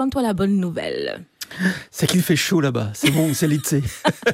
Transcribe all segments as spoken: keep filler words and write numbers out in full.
raconte-toi la bonne nouvelle. C'est qu'il fait chaud là-bas, c'est bon, c'est l'été.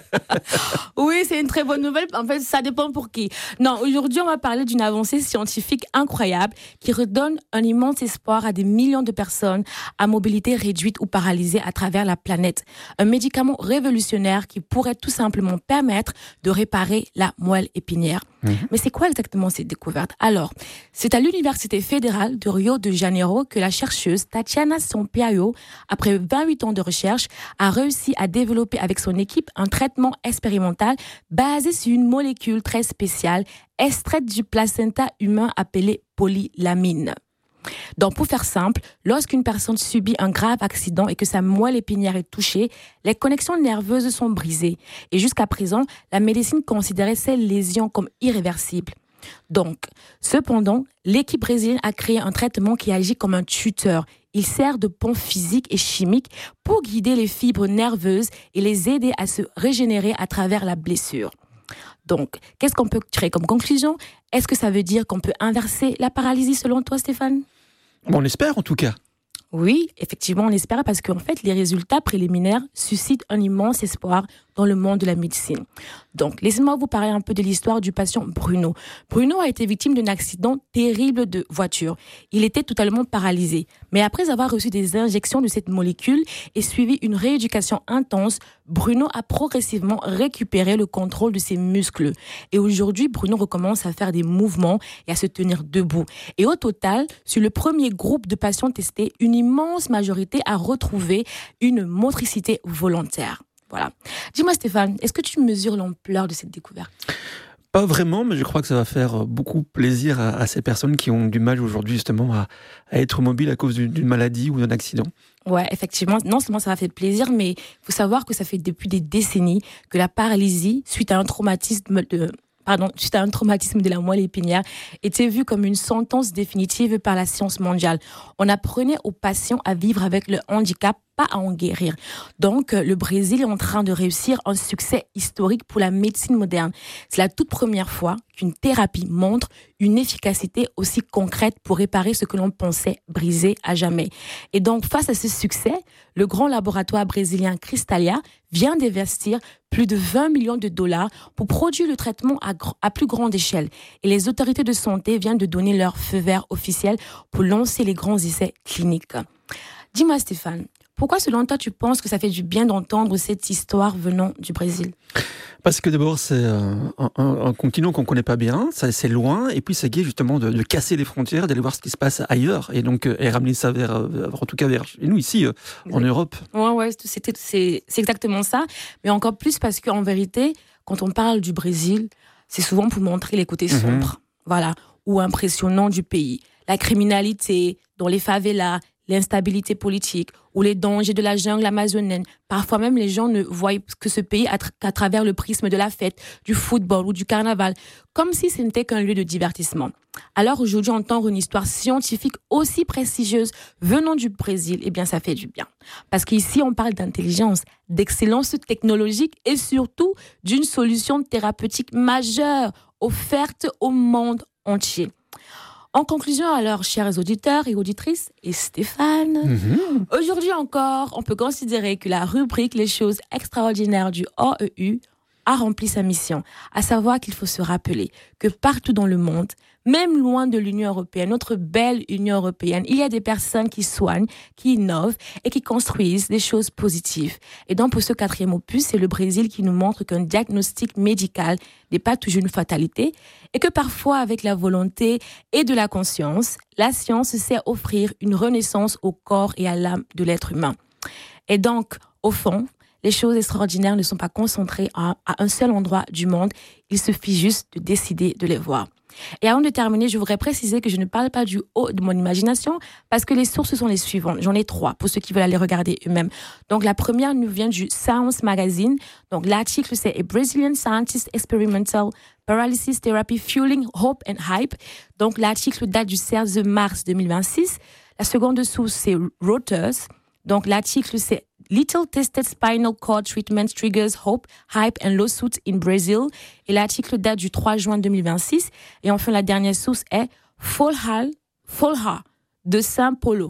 Oui, c'est une très bonne nouvelle. En fait, ça dépend pour qui. Non, aujourd'hui, on va parler d'une avancée scientifique incroyable qui redonne un immense espoir à des millions de personnes à mobilité réduite ou paralysées à travers la planète. Un médicament révolutionnaire qui pourrait tout simplement permettre de réparer la moelle épinière. Mmh. Mais c'est quoi exactement cette découverte? Alors, c'est à l'Université fédérale de Rio de Janeiro que la chercheuse Tatiana Sampaio, après vingt-huit ans de recherche, a réussi à développer avec son équipe un traitement expérimental basé sur une molécule très spéciale extraite du placenta humain appelée polylamine. Donc, pour faire simple, lorsqu'une personne subit un grave accident et que sa moelle épinière est touchée, les connexions nerveuses sont brisées. Et jusqu'à présent, la médecine considérait ces lésions comme irréversibles. Donc, cependant, l'équipe brésilienne a créé un traitement qui agit comme un tuteur. Il sert de pont physique et chimique pour guider les fibres nerveuses et les aider à se régénérer à travers la blessure. Donc, qu'est-ce qu'on peut tirer comme conclusion? Est-ce que ça veut dire qu'on peut inverser la paralysie selon toi, Stéphane? Bon, on l'espère en tout cas. Oui, effectivement, on l'espère parce qu'en fait, les résultats préliminaires suscitent un immense espoir dans le monde de la médecine. Donc, laissez-moi vous parler un peu de l'histoire du patient Bruno. Bruno a été victime d'un accident terrible de voiture. Il était totalement paralysé. Mais après avoir reçu des injections de cette molécule et suivi une rééducation intense, Bruno a progressivement récupéré le contrôle de ses muscles. Et aujourd'hui, Bruno recommence à faire des mouvements et à se tenir debout. Et au total, sur le premier groupe de patients testés, une immense majorité a retrouvé une motricité volontaire. Voilà. Dis-moi Stéphane, est-ce que tu mesures l'ampleur de cette découverte? Pas vraiment, mais je crois que ça va faire beaucoup plaisir à, à ces personnes qui ont du mal aujourd'hui justement à, à être mobiles à cause d'une, d'une maladie ou d'un accident. Ouais, effectivement, non seulement ça va faire plaisir, mais il faut savoir que ça fait depuis des décennies que la paralysie, suite à un traumatisme de... Pardon, suite à un traumatisme de la moelle épinière, était vue comme une sentence définitive par la science mondiale. On apprenait aux patients à vivre avec le handicap, pas à en guérir. Donc, le Brésil est en train de réussir un succès historique pour la médecine moderne. C'est la toute première fois qu'une thérapie montre une efficacité aussi concrète pour réparer ce que l'on pensait brisé à jamais. Et donc, face à ce succès, le grand laboratoire brésilien Cristália vient d'investir plus de vingt millions de dollars pour produire le traitement à, gr- à plus grande échelle. Et les autorités de santé viennent de donner leur feu vert officiel pour lancer les grands essais cliniques. Dis-moi Stéphane, pourquoi selon toi tu penses que ça fait du bien d'entendre cette histoire venant du Brésil? Parce que d'abord c'est un, un, un continent qu'on ne connaît pas bien, ça, c'est loin, et puis ça guide justement de, de casser les frontières, d'aller voir ce qui se passe ailleurs, et donc et ramener ça vers, en tout cas vers nous ici, en Europe. Ouais, ouais, c'était, c'est, c'est exactement ça, mais encore plus parce qu'en vérité, quand on parle du Brésil, c'est souvent pour montrer les côtés sombres, mm-hmm. voilà, ou impressionnants du pays. La criminalité dans les favelas, l'instabilité politique ou les dangers de la jungle amazonienne. Parfois même, les gens ne voient que ce pays à tra- qu'à travers le prisme de la fête, du football ou du carnaval, comme si ce n'était qu'un lieu de divertissement. Alors aujourd'hui, entendre une histoire scientifique aussi prestigieuse venant du Brésil, eh bien, ça fait du bien. Parce qu'ici, on parle d'intelligence, d'excellence technologique et surtout d'une solution thérapeutique majeure offerte au monde entier. En conclusion, alors, chers auditeurs et auditrices, et Stéphane, mmh. aujourd'hui encore, on peut considérer que la rubrique Les choses extraordinaires du O E U a rempli sa mission, à savoir qu'il faut se rappeler que partout dans le monde, même loin de l'Union européenne, notre belle Union européenne, il y a des personnes qui soignent, qui innovent et qui construisent des choses positives. Et donc pour ce quatrième opus, c'est le Brésil qui nous montre qu'un diagnostic médical n'est pas toujours une fatalité et que parfois avec la volonté et de la conscience, la science sait offrir une renaissance au corps et à l'âme de l'être humain. Et donc, au fond, les choses extraordinaires ne sont pas concentrées à, à un seul endroit du monde. Il suffit juste de décider de les voir. Et avant de terminer, je voudrais préciser que je ne parle pas du haut de mon imagination parce que les sources sont les suivantes. J'en ai trois pour ceux qui veulent aller regarder eux-mêmes. Donc, la première nous vient du Science Magazine. Donc, l'article, c'est « A Brazilian Scientist Experimental Paralysis Therapy Fueling Hope and Hype ». Donc, l'article date du seize mars deux mille vingt-six. La seconde source, c'est Reuters. Donc, l'article, c'est Little Tested Spinal Cord Treatment Triggers Hope, Hype and Lawsuits in Brazil. Et l'article date du trois juin deux mille vingt-six. Et enfin, la dernière source est Folha, Folha de São Paulo.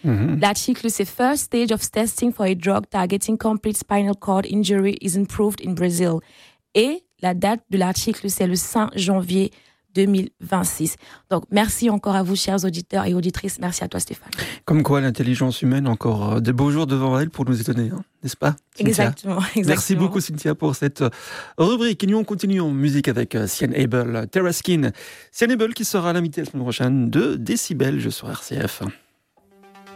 Mm-hmm. L'article, c'est First stage of testing for a drug targeting complete spinal cord injury is improved in Brazil. Et la date de l'article, c'est le cinq janvier deux mille vingt-six. Donc, merci encore à vous, chers auditeurs et auditrices. Merci à toi, Stéphane. Comme quoi, l'intelligence humaine a encore de beaux jours devant elle pour nous étonner, hein, n'est-ce pas, Cynthia? Exactement, exactement. Merci beaucoup, Cynthia, pour cette rubrique. Et nous, on continue en musique avec Sian Abel, Terra Skin. Sian Abel qui sera l'invité la semaine prochaine de Décibel, je sur R C F.